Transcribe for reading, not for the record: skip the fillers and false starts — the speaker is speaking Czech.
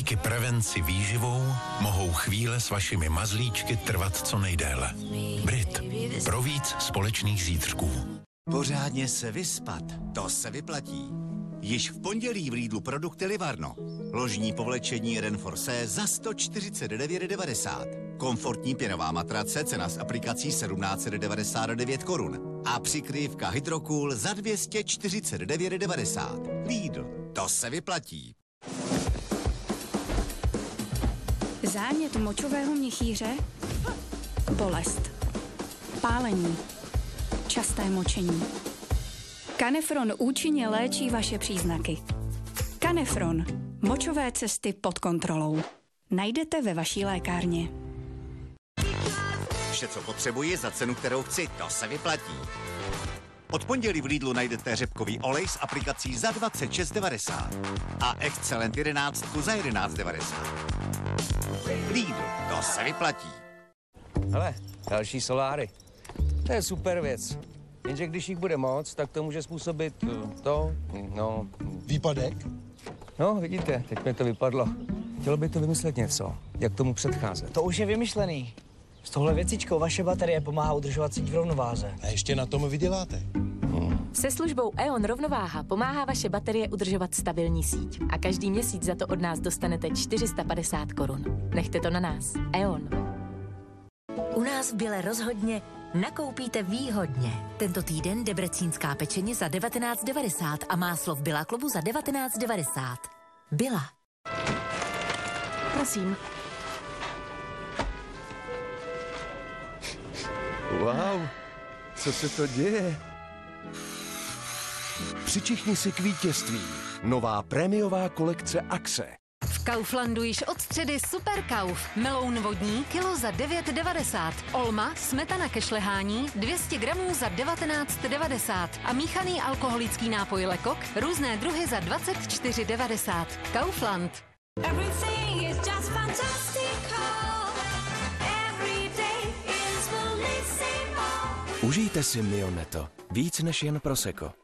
Díky prevenci výživou mohou chvíle s vašimi mazlíčky trvat co nejdéle. Brit. Pro víc společných zítřků. Pořádně se vyspat, to se vyplatí. Již v pondělí v Lidlu produkty Livarno. Ložní povlečení Renforce za 149,90. Komfortní pěnová matrace, cena s aplikací 1799 korun. A přikrývka Hydrocool za 249,90. Lidl, to se vyplatí. Zánět močového měchýře, bolest, pálení, časté močení. Canefron účinně léčí vaše příznaky. Canefron. Močové cesty pod kontrolou. Najdete ve vaší lékárně. Vše, co potřebuji za cenu, kterou chci, to se vyplatí. Od pondělí v Lidlu najdete řepkový olej s aplikací za 26,90 a Excellent 11 za 11,90. Lidl, to se vyplatí. Hele, další soláry. To je super věc. Jenže když jich bude moc, tak to může způsobit Výpadek? No, vidíte, teď mi to vypadlo. Chtělo by to vymyslet něco, jak tomu předcházet. To už je vymyšlený. S tohle věcičkou vaše baterie pomáhá udržovat síť v rovnováze. A ještě na tom vyděláte. Se službou E.ON Rovnováha pomáhá vaše baterie udržovat stabilní síť. A každý měsíc za to od nás dostanete 450 korun. Nechte to na nás. E.ON. U nás v Běle rozhodně nakoupíte výhodně. Tento týden debrecínská pečeně za 19,90 a máslo v Billa Klubu za 19,90. Billa. Prosím. Wow, co se to děje? Přičichni si k vítězství. Nová prémiová kolekce Axe. V Kauflandu již od středy Super Kauf. Meloun vodní kilo za 9,90. Olma, smetana ke šlehání 200 gramů za 19,90. A míchaný alkoholický nápoj Lekok různé druhy za 24,90. Kaufland. Užijte si Mio Netto. Víc než jen prosecco.